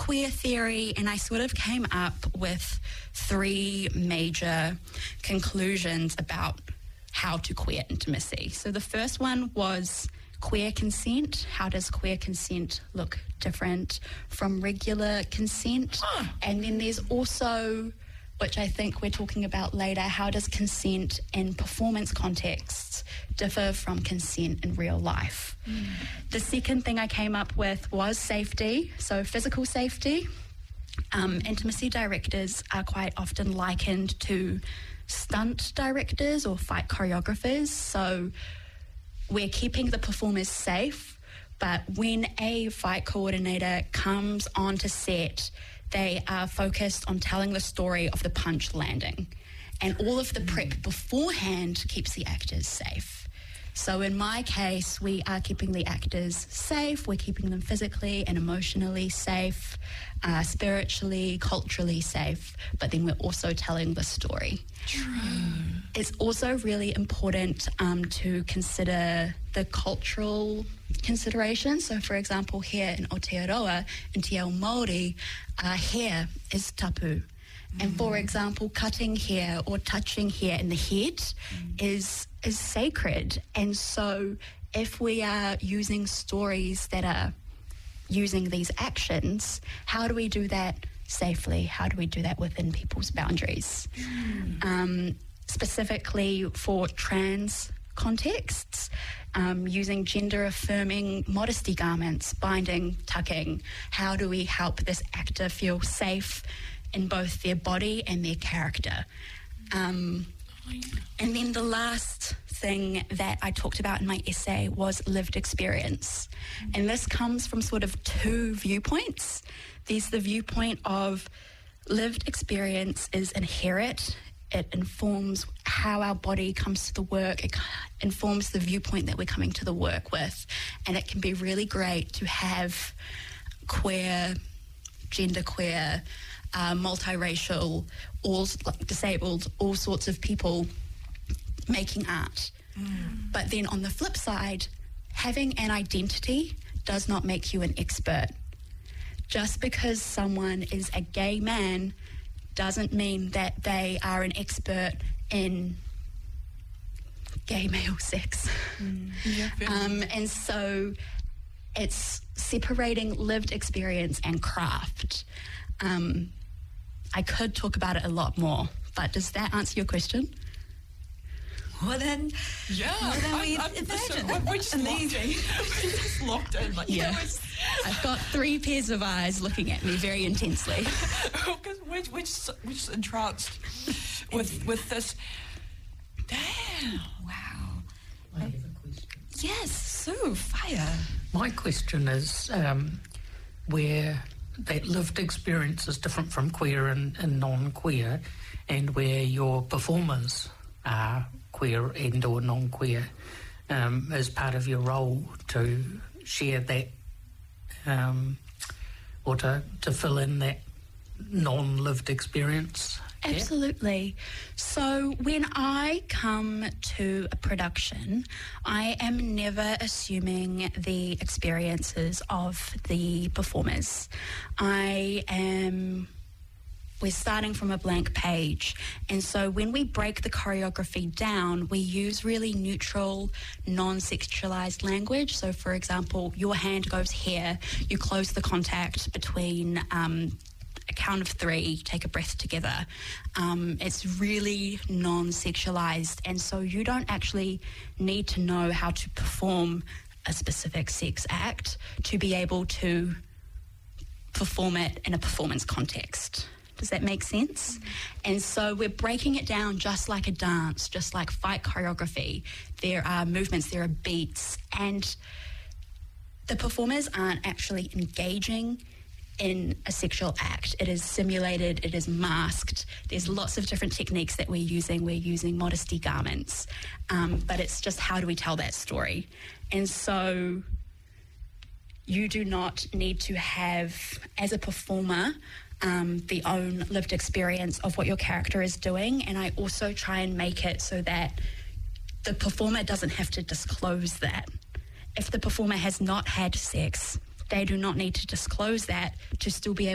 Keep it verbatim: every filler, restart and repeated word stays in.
queer theory, and I sort of came up with three major conclusions about how to queer intimacy. So the first one was queer consent. How does queer consent look different from regular consent? Huh. And then there's also, which I think we're talking about later, how does consent in performance contexts differ from consent in real life? Mm. The second thing I came up with was safety, so physical safety. Um, intimacy directors are quite often likened to stunt directors or fight choreographers, so we're keeping the performers safe, but when a fight coordinator comes onto set, they are focused on telling the story of the punch landing. And all of the prep beforehand keeps the actors safe. So in my case, we are keeping the actors safe, we're keeping them physically and emotionally safe, uh, spiritually, culturally safe, but then we're also telling the story. True. It's also really important um, to consider the cultural considerations. So, for example, here in Aotearoa, in Te Ao Māori, uh, hair is tapu. Mm. And for example, cutting hair or touching hair in the head mm. is is sacred. And so if we are using stories that are using these actions, how do we do that safely? How do we do that within people's boundaries? Mm. Um, specifically for trans contexts, um, using gender-affirming modesty garments, binding, tucking. How do we help this actor feel safe in both their body and their character? Um, and then the last thing that I talked about in my essay was lived experience. And this comes from sort of two viewpoints. There's the viewpoint of lived experience is inherent. It informs how our body comes to the work. It informs the viewpoint that we're coming to the work with. And it can be really great to have queer, genderqueer, uh, multiracial, all like disabled, all sorts of people making art. Mm. But then on the flip side, having an identity does not make you an expert. Just because someone is a gay man doesn't mean that they are an expert in gay male sex. Mm. Yeah, um, and so it's separating lived experience and craft. Um, I could talk about it a lot more, but does that answer your question? Well then, yeah, well then we I'm, I'm imagine so, we're just amazing. Locked, we're just locked in. Like, yeah, you know, it's, I've got three pairs of eyes looking at me very intensely. Because we're, we're, just, we're just entranced with with this. Damn! Wow. I have a question. Yes, Sue, fire. My question is um, where that lived experience is different from queer and, and non-queer, and where your performers are queer and or non-queer, um, as part of your role to share that um, or to, to fill in that non-lived experience. Absolutely. So when I come to a production, I am never assuming the experiences of the performers. I am... We're starting from a blank page. And so when we break the choreography down, we use really neutral, non-sexualized language. So for example, your hand goes here, you close the contact between um, a count of three, take a breath together. Um, it's really non-sexualized. And so you don't actually need to know how to perform a specific sex act to be able to perform it in a performance context. Does that make sense? Mm-hmm. And so we're breaking it down just like a dance, just like fight choreography. There are movements, there are beats, and the performers aren't actually engaging in a sexual act. It is simulated, it is masked. There's lots of different techniques that we're using. We're using modesty garments, um, but it's just how do we tell that story? And so you do not need to have, as a performer, Um, the own lived experience of what your character is doing, and I also try and make it so that the performer doesn't have to disclose that. If the performer has not had sex, they do not need to disclose that to still be able